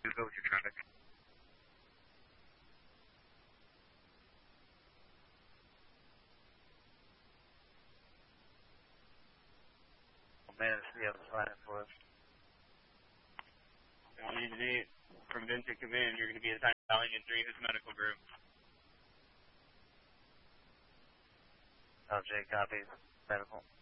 go with your traffic. Man, it's the other side for us. Easy from Vincent Command, you're going to be assigned Valiant 3, who's medical group. LJ copies, medical.